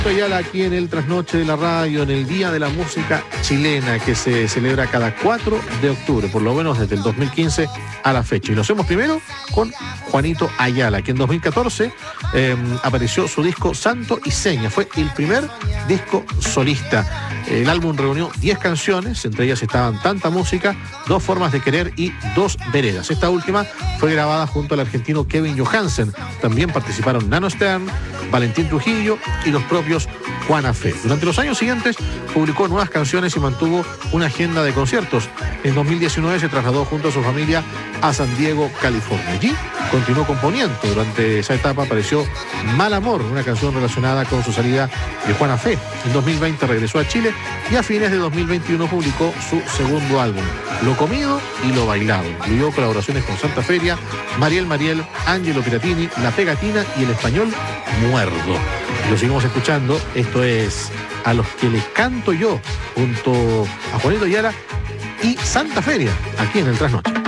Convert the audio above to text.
Ayala aquí en el Trasnoche de la Radio, en el Día de la Música Chilena, que se celebra cada 4 de octubre, por lo menos desde el 2015 a la fecha. Y lo hacemos primero con Juanito Ayala, que en 2014 apareció su disco Santo y Seña. Fue el primer disco solista. El álbum reunió 10 canciones, entre ellas estaban Tanta Música, Dos Formas de Querer y Dos Veredas. Esta última fue grabada junto al argentino Kevin Johansen. También participaron Nano Stern, Valentín Trujillo y los propios Juana Fe. Durante los años siguientes publicó nuevas canciones y mantuvo una agenda de conciertos. En 2019 se trasladó junto a su familia a San Diego, California. Allí continuó componiendo. Durante esa etapa apareció Mal Amor, una canción relacionada con su salida de Juana Fe. En 2020 regresó a Chile y a fines de 2021 publicó su segundo álbum, Lo Comido y Lo Bailado. Incluyó colaboraciones con Santa Feria, Mariel, Ángelo Piratini, La Pegatina y el español Muerdo. Lo seguimos escuchando. Esto es A los que les canto yo, junto a Juanito Ayala y Santa Feria, aquí en el Trasnoche.